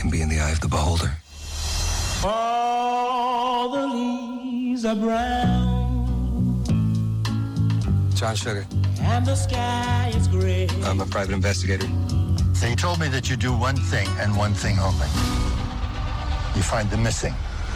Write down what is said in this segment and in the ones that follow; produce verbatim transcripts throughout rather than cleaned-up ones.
can be in the eye of the beholder. All the leaves are brown. John Sugar. And the sky is gray. I'm a private investigator. They told me that you do one thing and one thing only. You find the missing.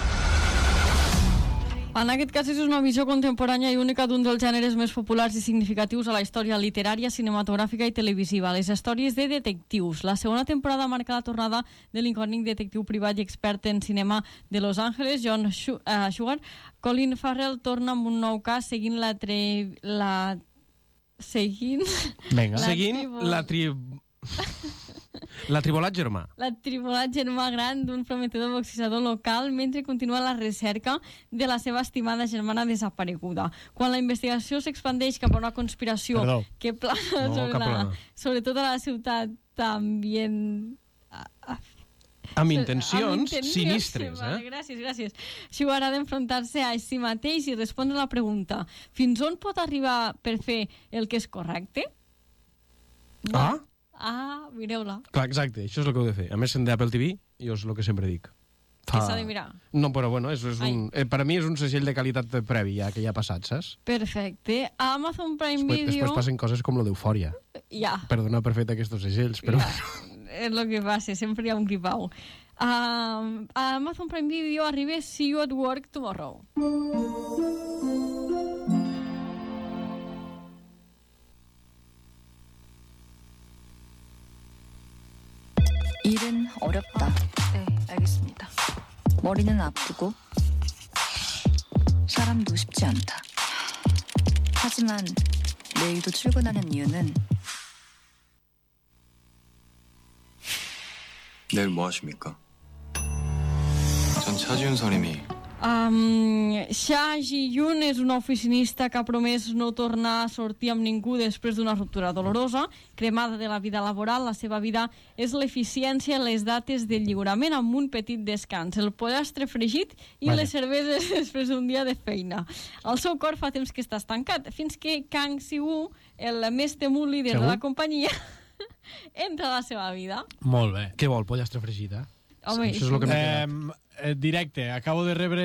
En aquest cas és una visió contemporània i única d'un dels gèneres més populars i significatius a la història literària, cinematogràfica i televisiva, les històries de detectius. La segona temporada marca la tornada de l'incògnit detectiu privat i expert en cinema de Los Angeles, John Sugar. Colin Farrell torna amb un nou cas seguint la... Tre... la... seguint... Vinga. La seguint tribu... la tri... La tribolat germà. La tribolat germà gran d'un prometedor boxejador local mentre continua la recerca de la seva estimada germana desapareguda. Quan la investigació s'expandeix cap a una conspiració Perdó. que plana No, sobre, cap la, plana. sobre tota la ciutat ambient... Amb intencions amb intencions, sinistres, vale, eh? Gràcies, gràcies. Sugar ha d'enfrontar-se a si mateix i respondre a la pregunta: fins on pot arribar per fer el que és correcte? Ah? Ah, mireu-la. Clar, exacte, això és el que heu de fer. A més, en d'Apple T V, jo és el que sempre dic. Que s'ha de mirar. No, però bueno, és, és un, eh, per a mi és un segell de qualitat previ, ja que ja ha passat, saps? Perfecte. A Amazon Prime Després, Video... després passen coses com lo d'Eufòria. Ja. Perdona per fet aquests segells, però... Ja. És el que passa, sempre hi ha un gripau. Uh, a Amazon Prime Video arriba See You at Work Tomorrow. 일은 어렵다. 네, 알겠습니다. 머리는 아프고 사람도 쉽지 않다. 하지만 내일도 출근하는 이유는 내일 뭐 하십니까? 전 차지훈 선임이 Um, Xia Ji-yun és una oficinista que ha promès no tornar a sortir amb ningú després d'una ruptura dolorosa. Cremada de la vida laboral, la seva vida és l'eficiència i les dates de lliurament amb un petit descans, el pollastre fregit i vale. Les cerveses després d'un dia de feina. El seu cor fa temps que està estancat, fins que Kang Si-woo, el més temut líder Segur? de la companyia, entra a la seva vida. Molt bé. Què vol, pollastre fregida? Home, Això és el que m'he quedat. Eh, eh, directe, acabo de rebre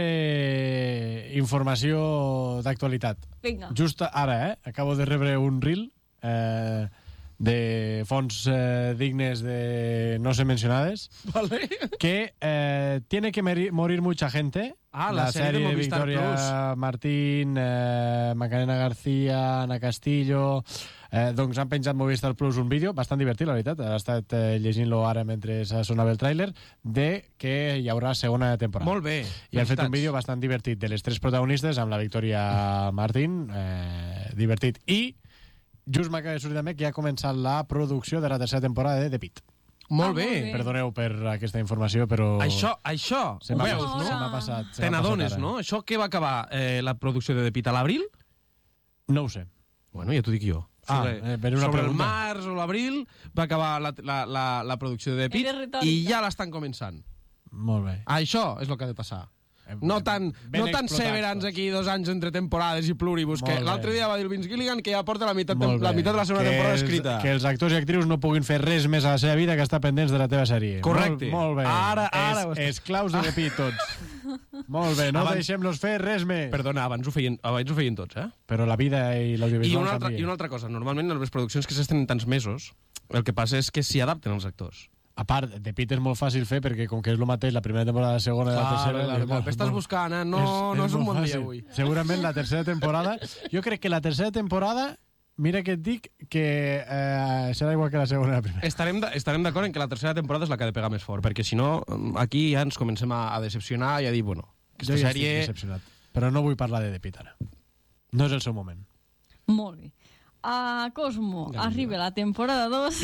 informació d'actualitat. Vinga. Just ara, eh? Acabo de rebre un reel eh, de fonts eh, dignes de no ser mencionades. Vale. Que eh, tiene que meri- morir mucha gente. Ah, la sèrie de Movistar Victoria Plus. Martín, eh, Macarena García, Ana Castillo... Eh, doncs han penjat Movistar Plus un vídeo bastant divertit, la veritat. He estat eh, llegint-lo ara mentre sonava el tràiler, de que hi haurà segona temporada. Molt bé. I han fet un Felicitats. vídeo bastant divertit de les tres protagonistes amb la Victoria Martín, eh, divertit. I just m'acaba de sortir també que ja ha començat la producció de la tercera temporada de The Pitt. Molt Ah, bé. molt bé. Perdoneu per aquesta informació, però... Això, això, Se ho m'ha veus, no? se m'ha passat. se Te m'ha passat n'adones, ara. no? Això que va acabar eh, la producció de The Pitt a l'abril? No ho sé. Bueno, ja t'ho dic jo. Ah, sobre eh, per una sobre el pregunta. març o l'abril va acabar la, la, la, la producció de The Pitt Era retòrica. i ja l'estan començant. Molt bé. Això és el que ha de passar. Eh, No tan, ben no tan explotats severans tots. aquí dos anys entre temporades i pluribus, Molt que bé. l'altre dia va dir el Vince Gilligan que ja porta la meitat, Molt la bé. meitat de la segona Que temporada els- escrita. Que els actors i actrius no puguin fer res més a la seva vida que estar pendents de la teva sèrie. Correcte. Molt, molt bé. Ara- ara ho Es, està- esclaus de The Pitt, tots. Molt bé, no Abans- deixem-los fer res més. Perdona, abans ho feien, abans ho feien tots, eh? Però la vida i I l'audiovisual una, altra, canvia. I una altra cosa, normalment en les produccions que s'estenen tants mesos, el que passa és que s'hi adapten els actors. A part, The Pitt és molt fàcil fer perquè com que és el mateix la primera temporada, la segona i la tercera... la, la, estàs buscant, eh? No, no és un molt bon dia fàcil. avui. Segurament la tercera temporada... Jo crec que la tercera temporada, mira que et dic que eh, serà igual que la segona i la primera. Estarem, de- estarem d'acord en que la tercera temporada és la que ha de pegar més fort, perquè si no, aquí ja ens comencem a, a decepcionar i a dir, bueno, aquesta Jo ja sèrie... estic decepcionat. Però no vull parlar de The Pitt ara. No és el seu moment. Molt bé. A Cosmo Ja, arriba la temporada dos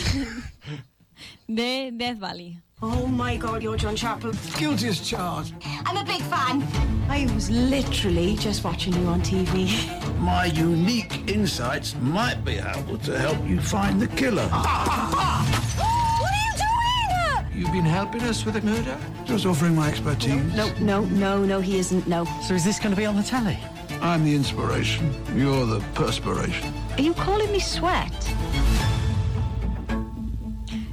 de Death Valley. Oh my God, you're John Chappell. Guilty as charged. I'm a big fan. I was literally just watching you on T V. My unique insights might be able to help you find the killer. What are you doing? You've been helping us with a murder? Just offering my expertise. No, no, no, no, he isn't. No. So is this going to be on the telly? I'm the inspiration. You're the perspiration. Are you calling me sweat?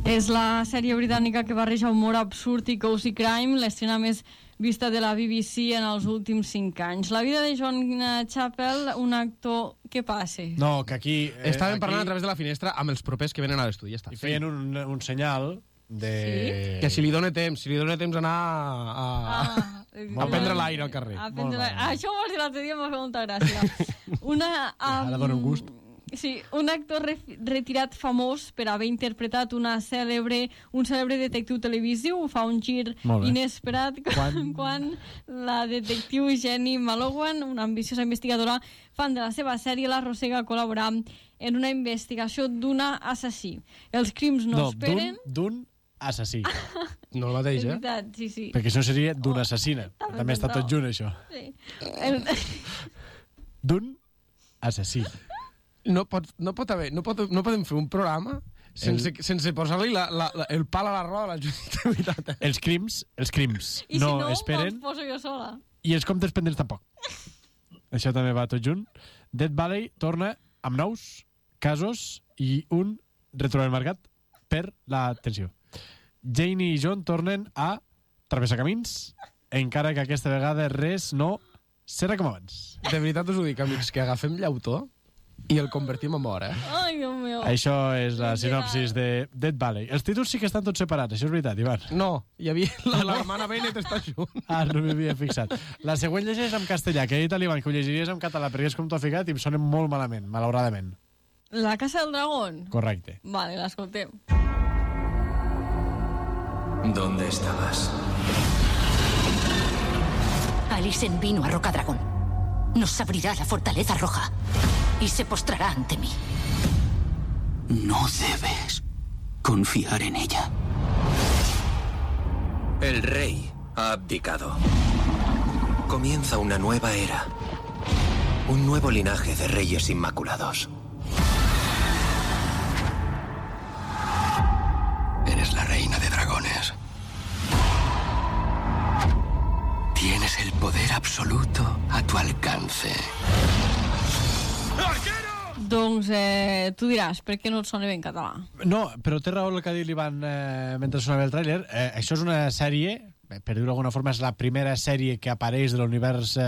És la sèrie britànica que barreja humor absurd i cozy crime, l'estrena més vista de la B B C en els últims cinc anys. La vida de John Chappell, un actor... Què passa? No, que aquí... Eh, Estàvem aquí... parlant a través de la finestra amb els propers que venen a l'estudi. Ja està. I feien un, un senyal de... Sí? Que si li dóna temps, si li dóna temps anar a, a, Ah, a prendre l'aire al carrer. A prendre l'aire. Ah, això ho vas dir l'altre dia, m'ha fet molta gràcia. Una... Um, Ara dona un gust. Sí, un actor re retirat famós per haver interpretat una cèlebre, un cèlebre detectiu televisiu fa un gir inesperat quan, quan la detectiu Jenny Malowan, una ambiciosa investigadora fan de la seva sèrie, l'arrossega a col·laborar en una investigació d'una assassí. Els crims no, no esperen... d'un assassí. No el mateix, eh? Veritat, sí, sí. Perquè això seria d'una assassina. Oh, també, també està tot junt, això. Sí. El... d'un assassí. No pot, no pot haver, no, pot, no podem fer un programa sense, el... sense posar-li la, la, la, el pal a la roda a la Judit, de veritat. Eh? Els crims, els crims I no, si no esperen. me'ls poso jo sola. I els comptes pendents tampoc. Això també va tot junt. Death Valley torna amb nous casos i un retromercat per l'atenció. Jane i John tornen a travessar camins, encara que aquesta vegada res no serà com abans. De veritat us ho dic, amics, que agafem llautó i el convertim en or, eh? Ai, Déu meu. Això és la sinopsis de Death Valley. Els títols sí que estan tots separats, això és veritat, Ivan. No, hi havia la, la hermana Bennett està junt. Ah, no m'hi havia fixat. La següent llegeix en castellà, que he dit a l'Ivan que ho llegiries en català, perquè és com t'ho ha ficat i em sonen molt malament, malauradament. La Casa del Dragón? Correcte. Vale, l'escoltem. ¿Dónde estabas? Alicent vino a Rocadragón. Nos abrirá la fortaleza roja y se postrará ante mí. No debes confiar en ella. El rey ha abdicado. Comienza una nueva era. Un nuevo linaje de reyes inmaculados. Eres la reina de dragones. Tienes el poder absoluto a tu alcance. Doncs eh, tu diràs, per què no et sona bé en català? No, però té raó el que ha dit l'Ivan eh, mentre sonava el tràiler. Eh, això és una sèrie, per dir-ho d'alguna forma, és la primera sèrie que apareix de l'univers...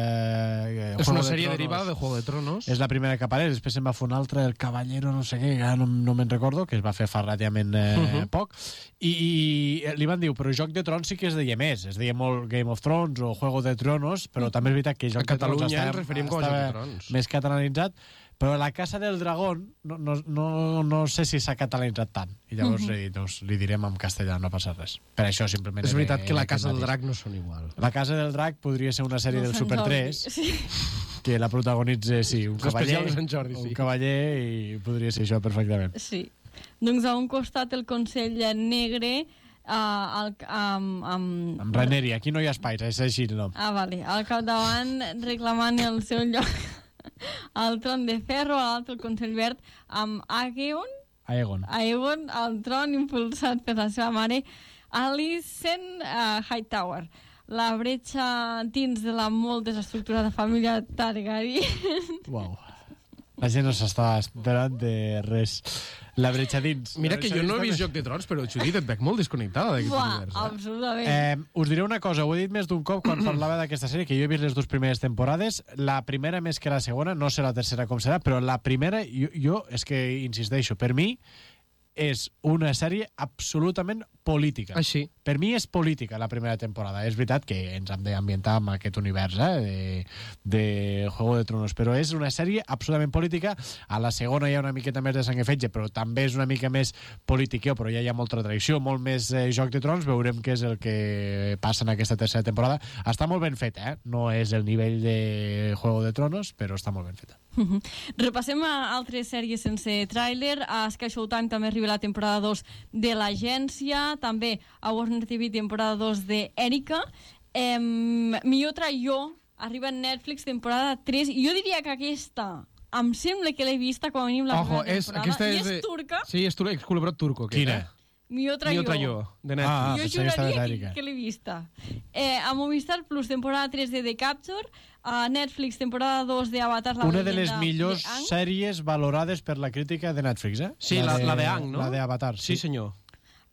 Eh, és una sèrie de derivada de Juego de Tronos. És la primera que apareix, després se'n va fer una altra, El Caballero, no sé què, no, no me'n recordo, que es va fer fa relativament eh, uh -huh. poc. I, i l'Ivan diu, però Joc de Trons sí que es deia més, es deia molt Game of Thrones o Juego de Tronos, però també és veritat que Joc a de Trons Catalunya estava, ens referim com a Joc de Trons. Més catalanitzat, però La Casa del Dragón no, no, no, no sé si s'ha catalanitzat tant. I llavors uh -huh. li, doncs, li direm en castellà, no passa res. Per això simplement... És veritat que La Casa del Drac no són igual. La Casa del Drac podria ser una sèrie No, del Sant Super Jordi, tres sí. que la protagonitza, sí, un cavaller, de Sant Jordi, sí. un cavaller i podria ser això perfectament. Sí. Doncs a un costat el Consell Negre uh, al, amb, amb... Amb Rhaenyra, aquí no hi ha espais, és així el nom. Ah, vale. Al capdavant reclamant el seu lloc al tron de ferro, a l'altre el Consell Verd amb Aegon, Aegon. Aegon al tron impulsat per la seva mare Alicent uh, Hightower. La bretxa dins de la molt desestructurada família Targaryen. Uau. La gent no s'està esperant de res. La bretxa dins. Mira que jo no he vist Joc de Trons, però Judit, et veig molt desconnectada d'aquest Buah, univers. Eh? absolutament. Eh, us diré una cosa, ho he dit més d'un cop quan parlava d'aquesta sèrie, que jo he vist les dues primeres temporades, la primera més que la segona, no sé la tercera com serà, però la primera, jo, jo és que insisteixo, per mi és una sèrie absolutament política. Així. Per mi és política la primera temporada. És veritat que ens hem d'ambientar amb aquest univers eh, de, de Juego de Tronos, però és una sèrie absolutament política. A la segona hi ha una miqueta més de sang i fetge, però també és una mica més politiqueo, però ja hi ha molta tradició, molt més eh, Joc de Trons. Veurem què és el que passa en aquesta tercera temporada. Està molt ben feta, eh? No és el nivell de Juego de Tronos, però està molt ben feta. Uh -huh. Repassem a altres sèries sense tràiler. A Sky Showtime també arriba la temporada dos de l'Agència, també a Warner T V temporada dos de Erika. Eh, Miotra Jo arriba a Netflix temporada tres. Jo diria que aquesta em sembla que l'he vista com a mínim la Ojo, primera és, temporada. aquesta I és, és turca. Sí, és turca, excolobrot turco. Quina? Eh? Miotra Miotra Jo. Jo, de Netflix. Ah, jo pensava que estava juraria d'Erika. que, que l'he vista. Eh, a Movistar Plus, temporada tres de The Capture. A Netflix, temporada dos de Avatar, la Una de leyenda les millors de Aang. sèries valorades per la crítica de Netflix, eh? Sí, la, la de Aang, no? La de Avatar, Sí, sí. senyor.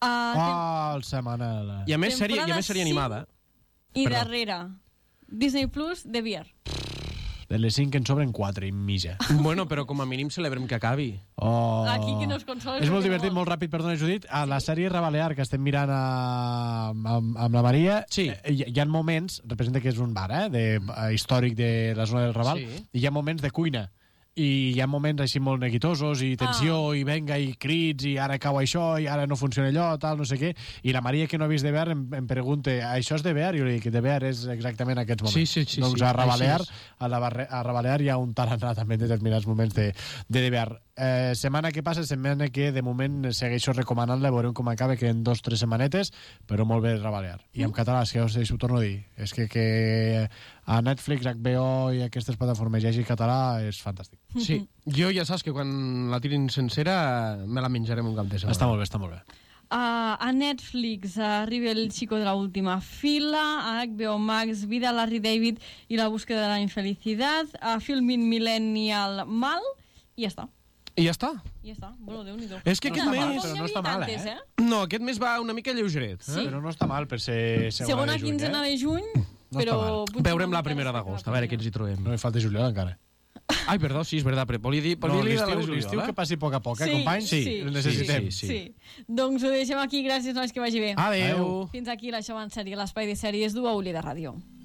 Uh, Oh, el setmanal. I a més sèrie, i a més sèrie animada. I Perdó. darrere, Disney Plus, The Bear. De les cinc en sobren quatre, i mitja. Bueno, però com a mínim celebrem que acabi. Oh. Aquí que no es consola. És molt divertit, molt ràpid, perdona, Judit. A la sèrie Rebalear, que estem mirant a, amb, amb la Maria, sí. hi, hi ha moments, representa que és un bar, eh, de, eh, històric de la zona del Raval, Sí. i hi ha moments de cuina. I hi ha moments així molt neguitosos i tensió, Ah. i venga, i crits, i ara cau això, i ara no funciona allò, tal, no sé què. I la Maria, que no ha vist de Bear, em, em pregunta, això és de Bear? I jo li dic, de Bear és exactament aquests moments. Sí, sí, sí, doncs sí, a Rebalear, així a, la barre, a Rebalear hi ha un tarannà també en determinats moments de, de The Bear. Eh, setmana que passa, setmana que de moment segueixo recomanant-la, veurem com acaba, que en dos o tres setmanetes, però molt bé Rebalear. I en català, és que us ho torno a dir, és que, que a Netflix, H B O i aquestes plataformes hi hagi català és fantàstic. Sí, jo ja saps que quan la tirin sencera me la menjarem un cap de setmana. Està molt bé, està molt bé. Uh, a Netflix uh, arriba El chico de la última fila, a H B O Max, Vida a Larry David i La búsqueda de la infelicidad, a Filmin Millennial Mal, i ja està. I ja està. I ja està. Bueno, Déu-n'hi-do. És que No aquest està mal, mes... però no està mal, eh? No, aquest mes va una mica lleugeret. Sí. Però no està mal per ser segona, Segona de juny, quinzena eh? de juny, No però... està mal. potser Veurem una la mica primera després d'agost, de a veure la què ens hi trobem. No hi falta juliol encara. Ai, perdó, sí, és veritat, però volia dir... No, Volia dir de la l'estiu de l'estiu juliol, que eh? passi a poc a poc, eh, Sí, companys? sí, El necessitem. sí, Sí. Doncs ho deixem aquí. Gràcies, nois, que vagi bé. Adéu. Fins aquí l'Això en sèrie, l'espai de sèries d'U A U Lleida Ràdio.